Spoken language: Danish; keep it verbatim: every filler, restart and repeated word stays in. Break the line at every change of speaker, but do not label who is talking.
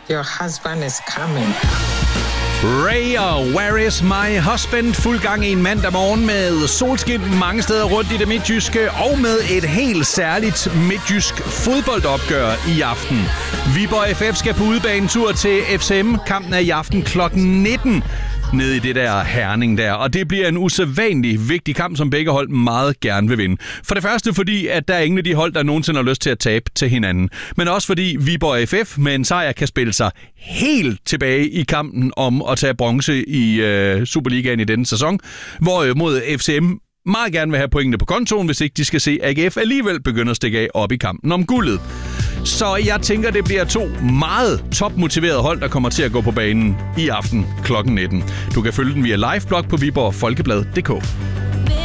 Your husband is coming.
Ray og Where is my husband? Fuld gang i en mandag morgen med solskin mange steder rundt i det midtjyske og med et helt særligt midtjysk fodboldopgør i aften. Viborg F F skal på udebanetur til F C M. Kampen er i aften klokken nitten. Nede i det der Herning der. Og det bliver en usædvanlig vigtig kamp, som begge hold meget gerne vil vinde. For det første fordi, at der er ingen af de hold, der nogensinde har lyst til at tabe til hinanden. Men også fordi Viborg F F med en sejr kan spille sig helt tilbage i kampen om at tage bronze i øh, Superligaen i denne sæson. Hvorimod F C M meget gerne vil have pointene på kontoen, hvis ikke de skal se A G F alligevel begynde at stikke af op i kampen om guldet. Så jeg tænker, det bliver to meget topmotiverede hold, der kommer til at gå på banen i aften klokken nitten. Du kan følge den via liveblog på Viborg Folkeblad punktum d k.